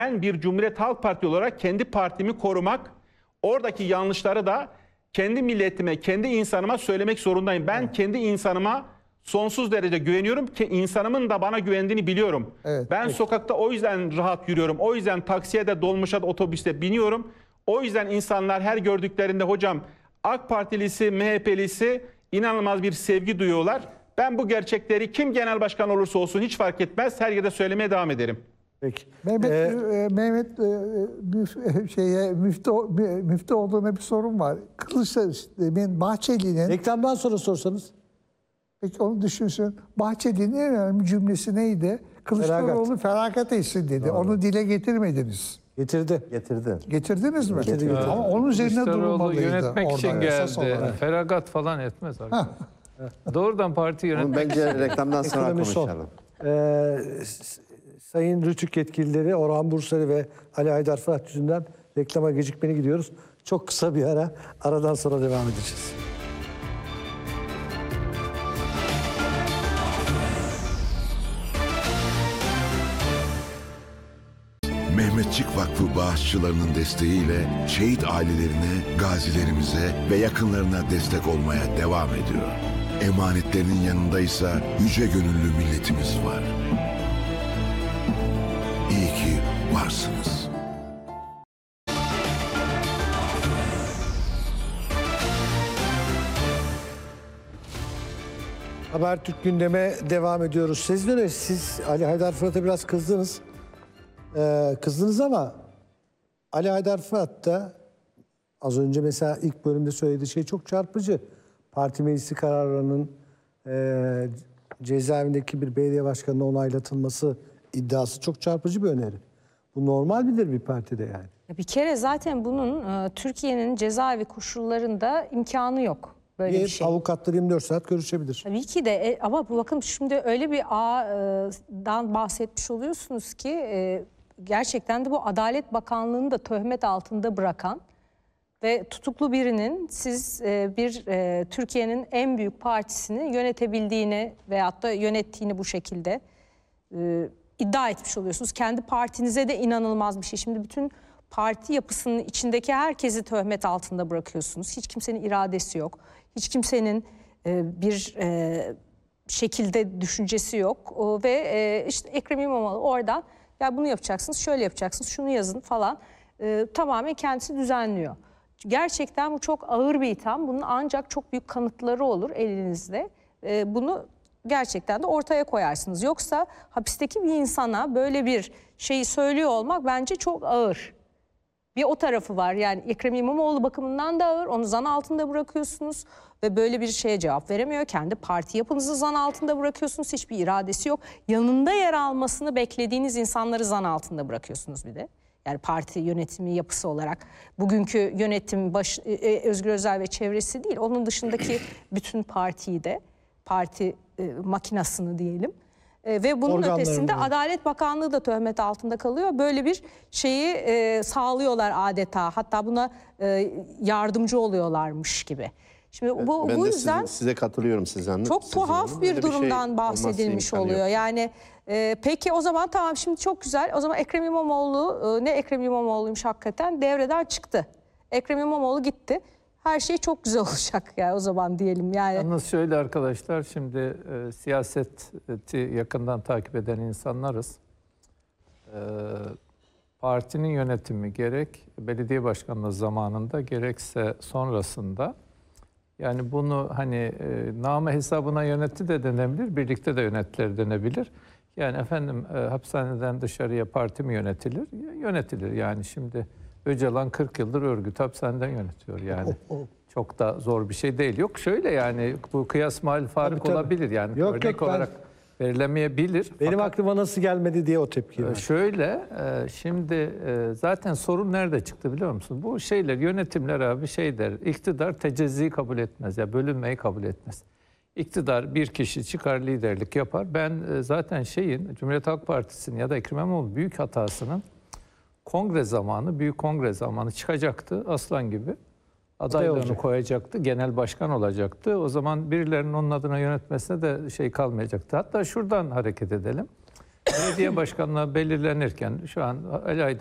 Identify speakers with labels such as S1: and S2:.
S1: Ben bir Cumhuriyet Halk Partisi olarak kendi partimi korumak, oradaki yanlışları da kendi milletime, kendi insanıma söylemek zorundayım. Ben kendi insanıma sonsuz derece güveniyorum ki insanımın da bana güvendiğini biliyorum. Ben sokakta o yüzden rahat yürüyorum. O yüzden taksiye de, dolmuşa da, otobüste biniyorum. O yüzden insanlar her gördüklerinde hocam AK Partilisi, MHP'lisi inanılmaz bir sevgi duyuyorlar. Ben bu gerçekleri kim genel başkan olursa olsun hiç fark etmez. Her yerde söylemeye devam ederim.
S2: Peki.
S3: Mehmet müftü olduğuna bir sorun var. Kılıçdaroğlu'nun Bahçeli'nin...
S2: Reklamdan sonra sorsanız.
S3: Peki onu düşünsün. Bahçeli'nin en önemli cümlesi neydi? Kılıçdaroğlu feragat etsin dedi. Doğru. Onu dile getirmediniz.
S2: Getirdi.
S3: Getirdiniz mi?
S2: Getirdi.
S3: Ama onun üzerine durulmalıydı.
S4: Yönetmek için geldi. Feragat falan etmez. Doğrudan parti yönetmek.
S5: Bence reklamdan sonra konuşalım.
S2: Sayın Rütük yetkilileri Orhan Bursari ve Ali Haydar Fırat yüzünden reklama gecikmeli gidiyoruz. Çok kısa bir ara. Aradan sonra devam edeceğiz.
S6: Mehmetçik Vakfı bağışçılarının desteğiyle şehit ailelerine, gazilerimize ve yakınlarına destek olmaya devam ediyor. Emanetlerinin yanındaysa yüce gönüllü milletimiz var. İyi ki varsınız.
S2: Habertürk gündeme devam ediyoruz. Siz Ali Haydar Fırat'a biraz kızdınız. Kızdınız ama Ali Haydar Fırat da az önce mesela ilk bölümde söylediği şey çok çarpıcı. Parti meclisi kararlarının cezaevindeki bir belediye başkanına onaylatılması iddiası çok çarpıcı bir öneri. Bu normal midir bir partide yani?
S7: Bir kere zaten bunun Türkiye'nin cezaevi koşullarında imkanı yok. Böyle bir şey.
S2: Avukatlar 24 saat görüşebilir.
S7: Tabii ki de ama bakın şimdi öyle bir ağdan bahsetmiş oluyorsunuz ki gerçekten de bu Adalet Bakanlığı'nı da töhmet altında bırakan ve tutuklu birinin siz Türkiye'nin en büyük partisini yönetebildiğini veyahut da yönettiğini bu şekilde iddia etmiş oluyorsunuz. Kendi partinize de inanılmaz bir şey. Şimdi bütün parti yapısının içindeki herkesi töhmet altında bırakıyorsunuz. Hiç kimsenin iradesi yok. Hiç kimsenin bir şekilde düşüncesi yok. Ve işte Ekrem İmamoğlu oradan ya bunu yapacaksınız, şöyle yapacaksınız, şunu yazın falan. Tamamen kendisi düzenliyor. Gerçekten bu çok ağır bir itham. Bunun ancak çok büyük kanıtları olur elinizde. Bunu gerçekten de ortaya koyarsınız. Yoksa hapisteki bir insana böyle bir şeyi söylüyor olmak bence çok ağır. Bir o tarafı var yani Ekrem İmamoğlu bakımından da ağır. Onu zan altında bırakıyorsunuz ve böyle bir şeye cevap veremiyor. Kendi parti yapınızı zan altında bırakıyorsunuz. Hiçbir iradesi yok. Yanında yer almasını beklediğiniz insanları zan altında bırakıyorsunuz bir de. Yani parti yönetimi yapısı olarak bugünkü yönetim Özgür Özel ve çevresi değil. Onun dışındaki bütün partiyi de parti makinasını diyelim. Ve bunun ötesinde Adalet Bakanlığı da töhmet altında kalıyor. Böyle bir şeyi sağlıyorlar adeta. Hatta buna yardımcı oluyorlarmış gibi. Şimdi bu yüzden
S5: size katılıyorum sizden.
S7: Çok tuhaf bir durumdan bahsedilmiş oluyor. Yani peki o zaman tamam şimdi çok güzel. O zaman Ekrem İmamoğlu ne Ekrem İmamoğlu'ymuş hakikaten devreden çıktı. Ekrem İmamoğlu gitti. Her şey çok güzel olacak yani o zaman diyelim yani.
S4: Yalnız şöyle arkadaşlar şimdi siyaseti yakından takip eden insanlarız. Partinin yönetimi gerek belediye başkanlığı zamanında gerekse sonrasında yani bunu hani name hesabına yönetti de denebilir, birlikte de yönettiler denebilir. Yani efendim hapishaneden dışarıya parti mi yönetilir? Yönetilir yani şimdi Öcalan 40 yıldır örgüt hapishaneden yönetiyor yani. Çok da zor bir şey değil. Yok şöyle yani bu kıyas mal fark olabilir yani
S2: yok,
S4: örnek olarak verilemeyebilir.
S2: Benim
S4: fakat,
S2: aklıma nasıl gelmedi diye o tepki var.
S4: Şöyle şimdi zaten sorun nerede çıktı biliyor musunuz? Bu şeyler yönetimler abi şey der iktidar tecezziyi kabul etmez ya bölünmeyi kabul etmez. İktidar bir kişi çıkar liderlik yapar. Ben zaten Cumhuriyet Halk Partisi'nin ya da Ekrem İmamoğlu büyük hatasının büyük kongre zamanı çıkacaktı aslan gibi. Adaylığını koyacaktı, genel başkan olacaktı. O zaman birilerinin onun adına yönetmesine de kalmayacaktı. Hatta şuradan hareket edelim. belediye başkanlığı belirlenirken şu an Ali